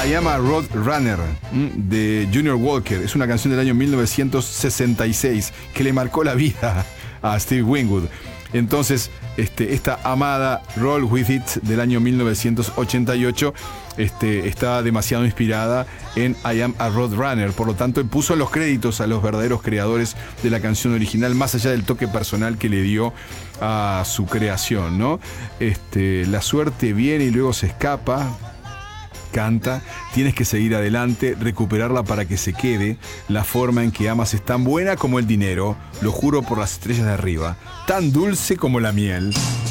I Am a Road Runner de Junior Walker. Es una canción del año 1966 que le marcó la vida a Steve Winwood. Entonces, esta amada Roll With It del año 1988 está demasiado inspirada en I Am a Road Runner. Por lo tanto, puso en los créditos a los verdaderos creadores de la canción original, más allá del toque personal que le dio a su creación, ¿no? La suerte viene y luego se escapa. Canta, tienes que seguir adelante, recuperarla para que se quede. La forma en que amas es tan buena como el dinero, lo juro por las estrellas de arriba, tan dulce como la miel.